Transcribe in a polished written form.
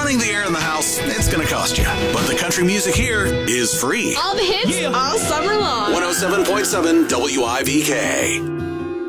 Running the air in the house, it's going to cost you. But the country music here is free. All the hits all summer long. 107.7 WIVK.